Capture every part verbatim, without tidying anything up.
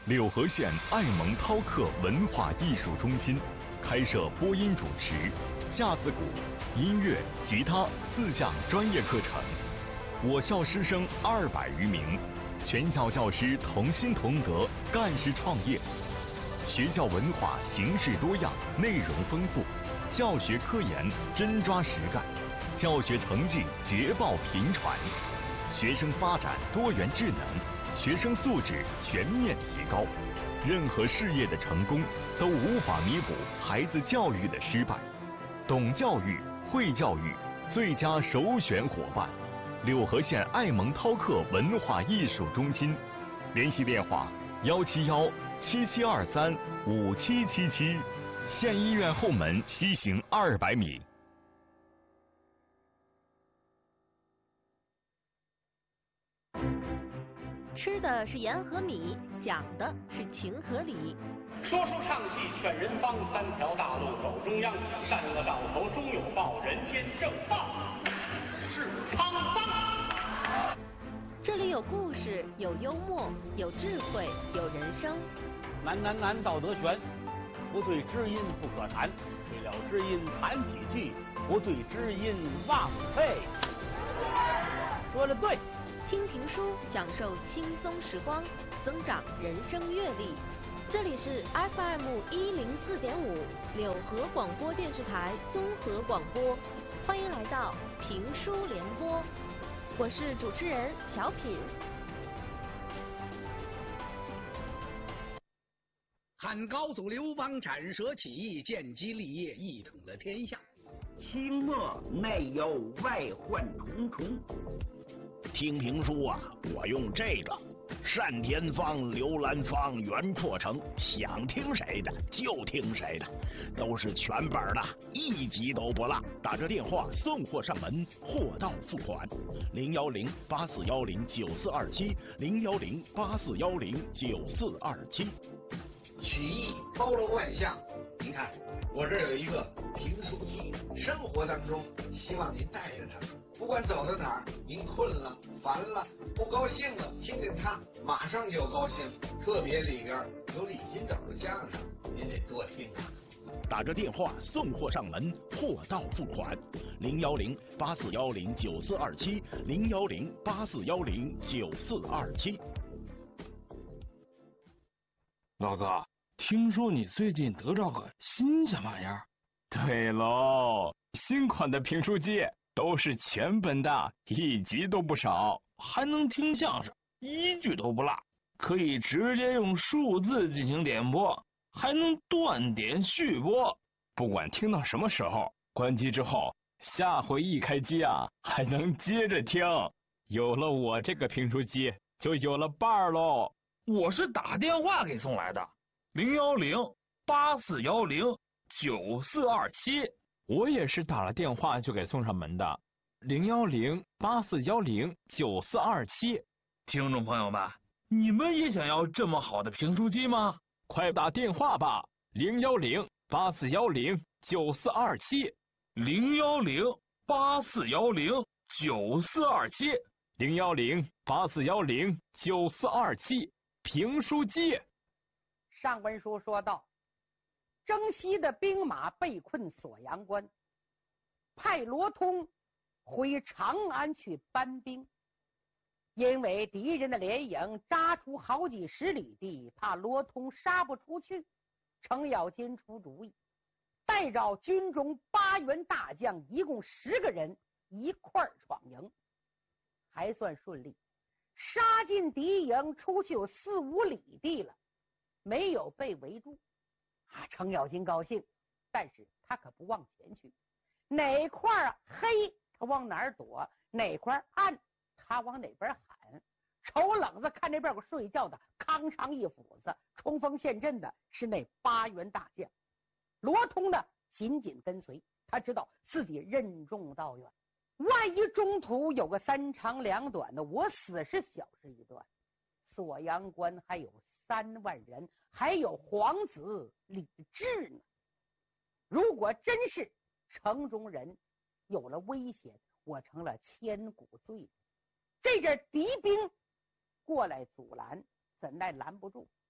柳河县爱蒙涛克文化艺术中心开设播音主持、架子鼓、音乐、吉他四项专业课程。我校师生二百余名，全校教师同心同德，干事创业。学校文化形式多样，内容丰富，教学科研真抓实干，教学成绩捷报频传，学生发展多元智能，学生素质全面提高。任何事业的成功都无法弥补孩子教育的失败。懂教育、会教育，最佳首选伙伴。柳河县爱蒙涛克文化艺术中心，联系电话：幺七幺七七二三五七七七，县医院后门西行二百米。 吃的是盐和米，讲的是情和理。 说书唱戏劝人方，三条大路走中央，善恶到头终有报，人间正道是沧桑。 这里有故事，有幽默，有智慧，有人生。 难难难，道德悬，不对知音不可谈，对了知音谈几句，不对知音枉费。说的对。 听评书，享受轻松时光，增长人生阅历。这里是 F M 一零四点五柳河广播电视台综合广播，欢迎来到评书联播，我是主持人小品。 汉高祖刘邦斩蛇起义，建基立业，一统了天下。 清末内忧外患重重。 听评书啊，我用这个单田芳、刘兰芳原破成，想听谁的就听谁的，都是全本的，一集都不落。打这电话送货上门，货到付款。零幺零八四幺零九四二七，零幺零八四幺零九四二七。 曲艺包罗万象，您看我这有一个评书机，生活当中希望您带着它。不管走到哪儿，您困了、烦了、不高兴了，听听它，马上就高兴。特别里边有李金斗的相声，您得多听啊。 打着电话送货上门，货到付款。零幺零八四幺零九四二七，零幺零八四幺零九四二七。 老哥，听说你最近得着个新鲜玩意儿？ 对喽，新款的评书机。都是全本的，一集都不少， 还能听相声，一句都不落，可以直接用数字进行点播，还能断点续播， 不管听到什么时候，关机之后，下回一开机啊，还能接着听。有了我这个评书机，就有了伴儿喽。 我是打电话给送来的，零幺零八四幺零九四二七。 我也是打了电话就给送上门的，零幺零八四幺零九四二七。 听众朋友们，你们也想要这么好的评书机吗？ 快打电话吧，零幺零八四幺零九四二七， 零幺零八四幺零九四二七， 零幺零八四幺零九四二七，评书机。 上文书说到，征西的兵马被困锁阳关，派罗通回长安去搬兵，因为敌人的连营扎出好几十里地，怕罗通杀不出去。程咬金出主意，带着军中八员大将，一共十个人一块儿闯营，还算顺利，杀进敌营，出去有四五里地了，没有被围住。啊，程咬金高兴，但是他可不往前去，哪块黑他往哪儿躲，哪块暗他往哪边喊。瞅冷子看这边有个睡觉的，康长一斧子冲锋陷阵的是那八员大将。罗通呢紧紧跟随，他知道自己任重道远，万一中途有个三长两短的，我死是小事一段。锁阳关还有三万人，还有皇子李治呢。如果真是城中人有了危险，我成了千古罪人。这阵敌兵过来阻拦，怎奈拦不住。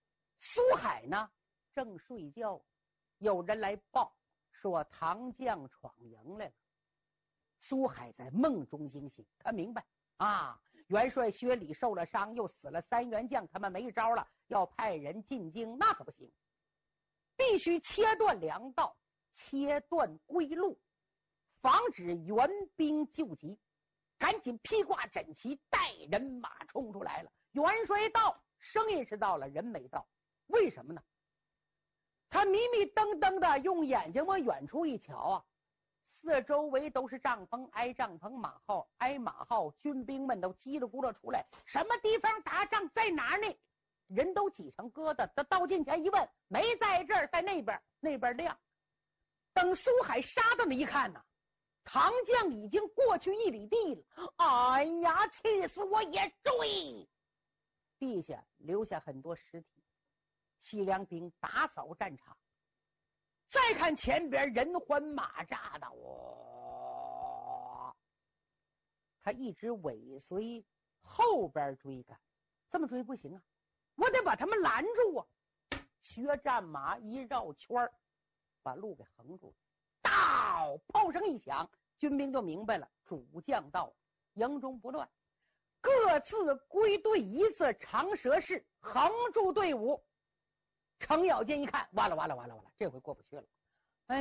苏海呢正睡觉，有人来报说唐将闯营来了。苏海在梦中惊醒，他明白啊，元帅薛礼受了伤，又死了三员将，他们没招了，要派人进京，那可不行，必须切断粮道，切断归路，防止援兵救急。赶紧披挂整齐，带人马冲出来了。元帅到，声音是到了，人没到，为什么呢？他迷迷瞪瞪的用眼睛往远处一瞧啊，四周围都是帐篷，挨帐篷，马号挨马号，军兵们都叽里咕噜出来，什么地方打仗，在哪儿呢？人都挤成疙瘩。他到近前一问，没在这儿，在那边，那边亮。等苏海杀到那一看呢、啊，唐将已经过去一里地了。哎呀，气死我也追！地下留下很多尸体，西凉兵打扫战场。再看前边人环马扎的，哇！他一直尾随后边追赶，这么追不行啊，我得把他们拦住啊！学战马一绕圈，把路给横住了。到炮声一响，军兵就明白了，主将到，营中不乱，各自归队一次长蛇式，横住队伍。程咬金一看，完了完了完了完了，这回过不去了。